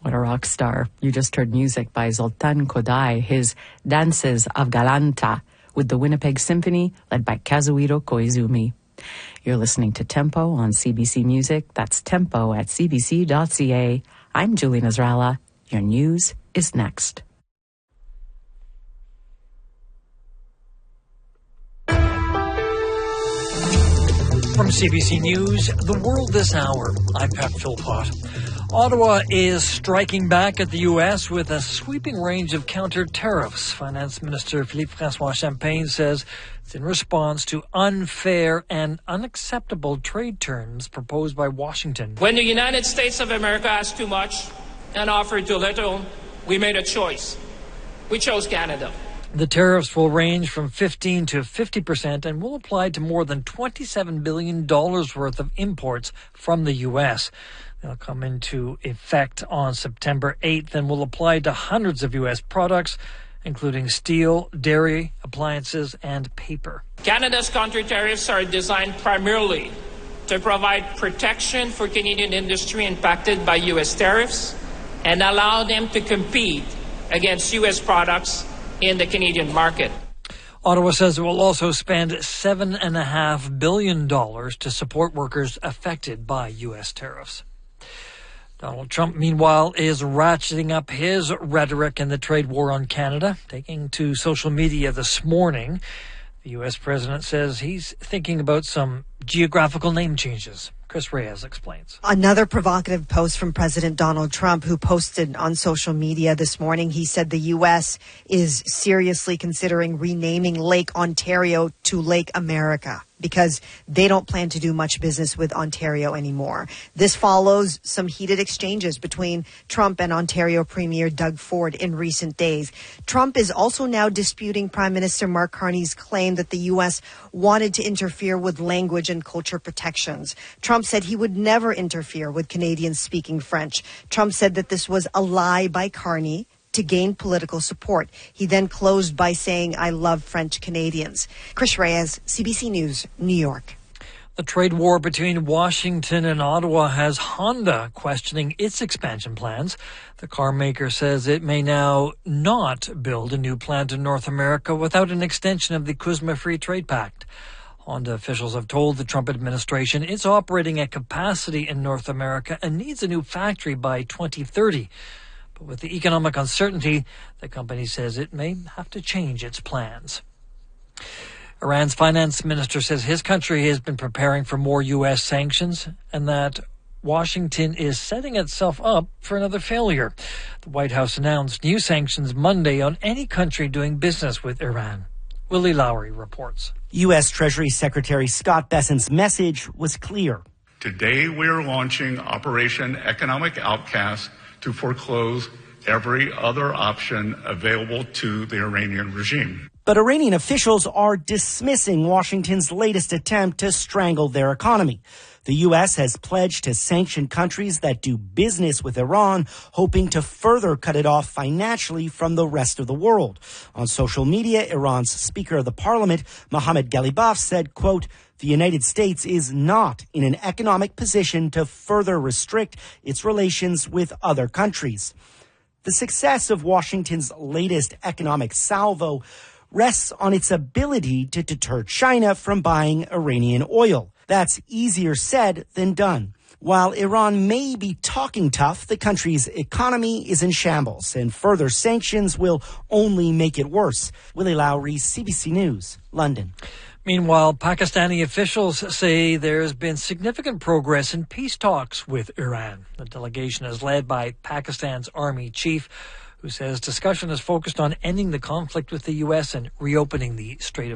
What a rock star. You just heard music by Zoltan Kodály, his Dances of Galanta, with the Winnipeg Symphony, led by Kazuhiro Koizumi. You're listening to Tempo on CBC Music. That's tempo at cbc.ca. I'm Julie Nasrallah. Your news is next. From CBC News, The World This Hour, I'm Pat Philpott. Ottawa is striking back at the U.S. with a sweeping range of counter-tariffs. Finance Minister Philippe-François Champagne says it's in response to unfair and unacceptable trade terms proposed by Washington. When the United States of America asked too much and offered too little, we made a choice. We chose Canada. The tariffs will range from 15 to 50% and will apply to more than $27 billion worth of imports from the U.S. They'll come into effect on September 8th and will apply to hundreds of U.S. products, including steel, dairy, appliances, and paper. Canada's counter-tariffs are designed primarily to provide protection for Canadian industry impacted by U.S. tariffs and allow them to compete against U.S. products in the Canadian market. Ottawa says it will also spend $7.5 billion to support workers affected by U.S. tariffs. Donald Trump, meanwhile, is ratcheting up his rhetoric in the trade war on Canada, taking to social media this morning. The U.S. president says he's thinking about some geographical name changes. Chris Reyes explains. Another provocative post from President Donald Trump, who posted on social media this morning. He said the U.S. is seriously considering renaming Lake Ontario to Lake America because they don't plan to do much business with Ontario anymore. This follows some heated exchanges between Trump and Ontario Premier Doug Ford in recent days. Trump is also now disputing Prime Minister Mark Carney's claim that the U.S. wanted to interfere with language and culture protections. Trump said he would never interfere with Canadians speaking French. Trump said that this was a lie by Carney to gain political support. He then closed by saying, "I love French Canadians." Chris Reyes, CBC News, New York. The trade war between Washington and Ottawa has Honda questioning its expansion plans. The car maker says it may now not build a new plant in North America without an extension of the CUSMA Free Trade Pact. Honda officials have told the Trump administration it's operating at capacity in North America and needs a new factory by 2030. But with the economic uncertainty, the company says it may have to change its plans. Iran's finance minister says his country has been preparing for more U.S. sanctions and that Washington is setting itself up for another failure. The White House announced new sanctions Monday on any country doing business with Iran. Willie Lowry reports. U.S. Treasury Secretary Scott Bessent's message was clear. Today we are launching Operation Economic Outcast to foreclose every other option available to the Iranian regime. But Iranian officials are dismissing Washington's latest attempt to strangle their economy. The U.S. has pledged to sanction countries that do business with Iran, hoping to further cut it off financially from the rest of the world. On social media, Iran's Speaker of the Parliament, Mohammad Ghalibaf, said, quote, "The United States is not in an economic position to further restrict its relations with other countries." The success of Washington's latest economic salvo rests on its ability to deter China from buying Iranian oil. That's easier said than done. While Iran may be talking tough, the country's economy is in shambles, and further sanctions will only make it worse. Willie Lowry, CBC News, London. Meanwhile, Pakistani officials say there's been significant progress in peace talks with Iran. The delegation is led by Pakistan's army chief, who says discussion is focused on ending the conflict with the U.S. and reopening the Strait of